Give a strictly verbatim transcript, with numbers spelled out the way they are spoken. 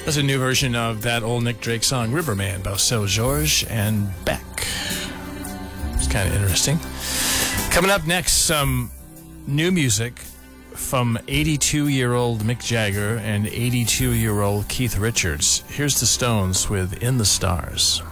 That's a new version of that old Nick Drake song, Riverman, by Seu Jorge and Beck. It's kind of interesting. Coming up next, some new music from eighty-two-year-old Mick Jagger and eighty-two-year-old Keith Richards. Here's the Stones with In the Stars.